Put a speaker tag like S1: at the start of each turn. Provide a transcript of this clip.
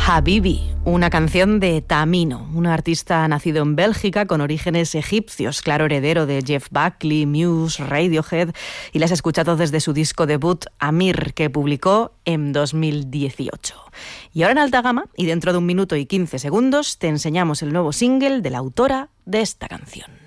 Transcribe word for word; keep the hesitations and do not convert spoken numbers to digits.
S1: Habibi, una canción de Tamino, un artista nacido en Bélgica con orígenes egipcios, claro heredero de Jeff Buckley, Muse, Radiohead, y la has escuchado desde su disco debut Amir, que publicó en dos mil dieciocho. Y ahora en alta gama, y dentro de un minuto y quince segundos, te enseñamos el nuevo single de la autora de esta canción.